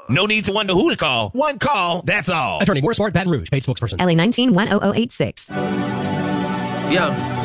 No need to wonder who to call. One call, that's all. Attorney Morris Smart, Baton Rouge, paid spokesperson. LA 19-10086. Yeah.